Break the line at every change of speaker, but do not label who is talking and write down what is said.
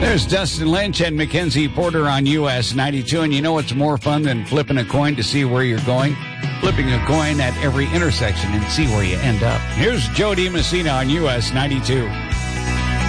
There's Dustin Lynch and Mackenzie Porter on US 92. And you know what's more fun than flipping a coin to see where you're going? Flipping a coin at every intersection and see where you end up. Here's Joe DiMessina on US 92.